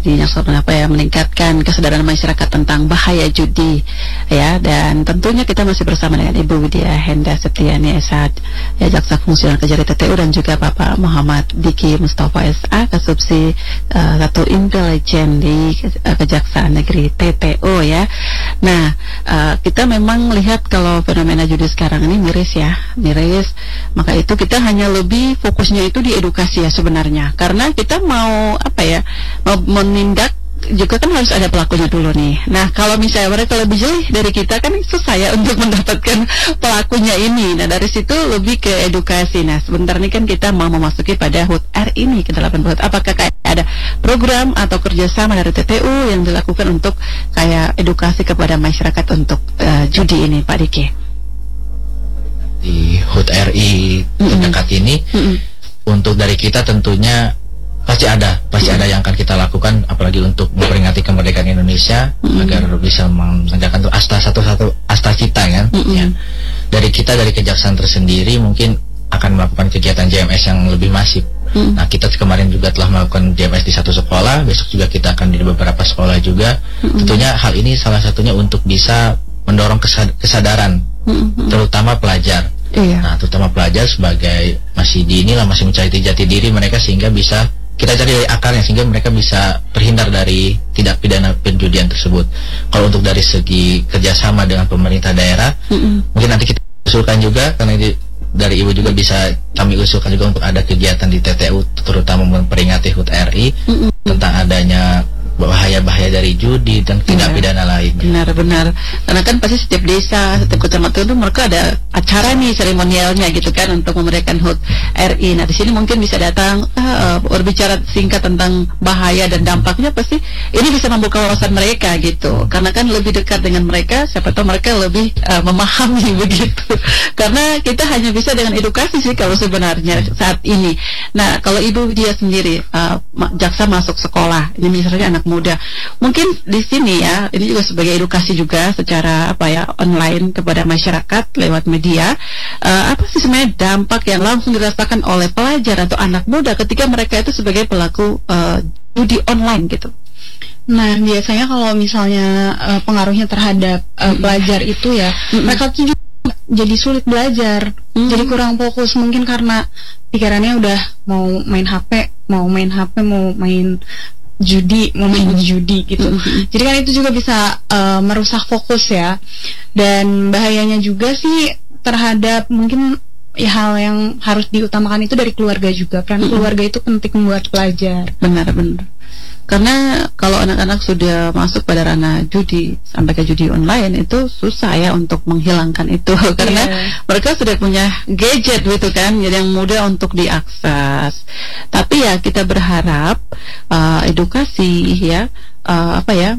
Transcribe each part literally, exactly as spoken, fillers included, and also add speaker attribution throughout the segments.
Speaker 1: di apa ya meningkatkan kesadaran masyarakat tentang bahaya judi ya, dan tentunya kita masih bersama dengan Ibu Widya Henda Septiani S H ya, Jaksa Fungsional Kejari T T U, dan juga Bapak Muhammad Diki Mustafa S A Kasubsi uh, satu Intelijen di uh, Kejaksaan Negeri T T U ya. Nah, uh, kita memang lihat kalau fenomena judi sekarang ini miris ya, miris. Maka itu kita hanya lebih fokusnya itu di edukasi ya sebenarnya, karena kita mau apa ya, mau menindak juga kan harus ada pelakunya dulu nih. Nah, kalau misalnya mereka lebih jeli dari kita kan susah ya untuk mendapatkan pelakunya ini. Nah, dari situ lebih ke edukasi. Nah, sebentar ini kan kita mau memasuki pada H U T R I ini ke delapan puluh. Apakah kayak ada program atau kerjasama dari T T U yang dilakukan untuk kayak edukasi kepada masyarakat untuk uh, judi ini, Pak Diki?
Speaker 2: Di H U T R I terdekat mm-hmm. ini, mm-hmm. untuk dari kita tentunya pasti ada, pasti mm-hmm. ada yang akan kita lakukan, apalagi untuk memperingati kemerdekaan Indonesia, mm-hmm. agar bisa menegakkan asta satu-satu asta cita kan. Mm-hmm. Ya. Dari kita, dari kejaksaan tersendiri mungkin akan melakukan kegiatan J M S yang lebih masif. Mm-hmm. Nah, kita kemarin juga telah melakukan J M S di satu sekolah, besok juga kita akan di beberapa sekolah juga. Mm-hmm. Tentunya hal ini salah satunya untuk bisa mendorong kesad- kesadaran, mm-hmm. terutama pelajar. Iya. Nah, terutama pelajar sebagai masih di inilah masih mencari jati diri mereka, sehingga bisa kita cari dari akarnya sehingga mereka bisa terhindar dari tindak pidana penjudian tersebut. Kalau untuk dari segi kerjasama dengan pemerintah daerah, mm-hmm. mungkin nanti kita usulkan juga, karena ini dari Ibu juga bisa kami usulkan juga untuk ada kegiatan di T T U, terutama memperingati H U T R I, mm-hmm. tentang adanya bahaya-bahaya dari judi dan tindak pidana lain.
Speaker 1: Benar-benar, karena kan pasti setiap desa, setiap kecamatan itu mereka ada acara nih seremonialnya gitu kan untuk memberikan H U T R I. Nah, di sini mungkin bisa datang uh, berbicara singkat tentang bahaya dan dampaknya, pasti ini bisa membuka wawasan mereka gitu. Karena kan lebih dekat dengan mereka, siapa tahu mereka lebih uh, memahami begitu. Karena kita hanya bisa dengan edukasi sih kalau sebenarnya saat ini. Nah, kalau Ibu dia sendiri uh, jaksa masuk sekolah, ini misalnya anak muda, mungkin di sini ya, ini juga sebagai edukasi juga secara apa ya online kepada masyarakat lewat media, uh, apa sih sebenarnya dampak yang langsung dirasakan oleh pelajar atau anak muda ketika mereka itu sebagai pelaku uh, judi online gitu?
Speaker 3: Nah, biasanya kalau misalnya uh, pengaruhnya terhadap uh, mm-hmm. pelajar itu ya, mm-hmm. mereka tuh juga jadi sulit belajar, mm-hmm. jadi kurang fokus, mungkin karena pikirannya udah mau main H P, mau main H P, mau main judi, mau main mm-hmm. judi gitu. Mm-hmm. Jadi kan itu juga bisa uh, merusak fokus ya. Dan bahayanya juga sih terhadap mungkin ya hal yang harus diutamakan itu dari keluarga juga. Karena mm-hmm. keluarga itu penting buat pelajar.
Speaker 1: Benar-benar. Karena kalau anak-anak sudah masuk pada ranah judi sampai ke judi online itu susah ya untuk menghilangkan itu karena yeah. mereka sudah punya gadget gitu kan, jadi yang mudah untuk diakses. Tapi ya kita berharap uh, edukasi ya uh, apa ya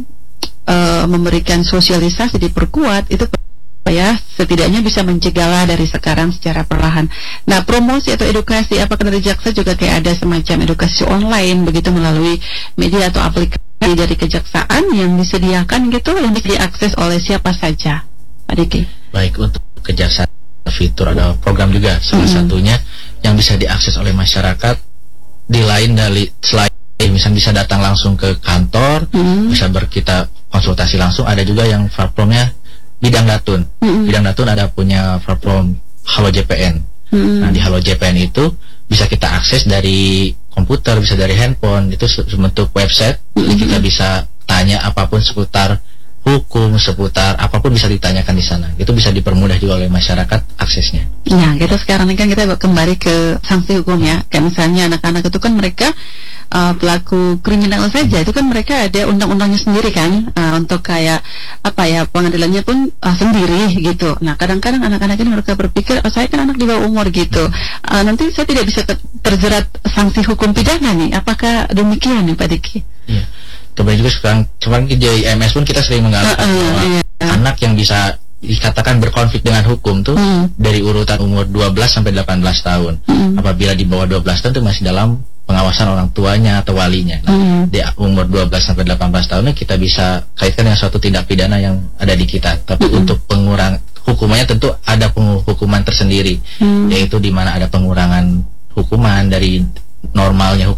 Speaker 1: uh, memberikan sosialisasi diperkuat itu ya, setidaknya bisa mencegahlah dari sekarang secara perlahan. Nah, promosi atau edukasi apakah dari jaksa juga kayak ada semacam edukasi online begitu melalui media atau aplikasi dari kejaksaan yang disediakan gitu, yang bisa diakses oleh siapa saja, Pak Diki?
Speaker 2: Baik, untuk kejaksaan fitur ada program juga salah mm-hmm. satunya yang bisa diakses oleh masyarakat di lain dari selain misalnya bisa datang langsung ke kantor, mm-hmm. bisa berkita konsultasi langsung, ada juga yang platformnya Bidang Datun. Mm-hmm. Bidang Datun ada punya platform Halo J P N. Mm-hmm. Nah, di Halo J P N itu bisa kita akses dari komputer, bisa dari handphone, itu sebentuk website. Mm-hmm. Jadi kita bisa tanya apapun seputar hukum, seputar apapun bisa ditanyakan di sana. Itu bisa dipermudah juga oleh masyarakat aksesnya.
Speaker 1: Nah, kita sekarang ini kan kita kembali ke sanksi hukum ya. Kayak misalnya anak-anak itu kan mereka uh, pelaku kriminal saja, itu kan mereka ada undang-undangnya sendiri kan, uh, untuk kayak apa ya, pengadilannya pun uh, sendiri gitu. Nah, kadang-kadang anak-anak ini mereka berpikir, oh saya kan anak di bawah umur gitu, uh, nanti saya tidak bisa terjerat sanksi hukum pidana nih. Apakah demikian nih Pak Diki?
Speaker 2: Iya. Kemudian juga sekarang kemarin di J M S pun kita sering mengalami uh, uh, bahwa iya. anak yang bisa dikatakan berkonflik dengan hukum tuh mm. dari urutan umur dua belas sampai delapan belas tahun. Mm. Apabila di bawah dua belas tahun itu masih dalam pengawasan orang tuanya atau walinya. Nah, mm. di umur dua belas sampai delapan belas tahunnya kita bisa kaitkan dengan suatu tindak pidana yang ada di kita. Tapi mm. untuk pengurang hukumannya tentu ada hukuman tersendiri, mm. yaitu di mana ada pengurangan hukuman dari normalnya hukum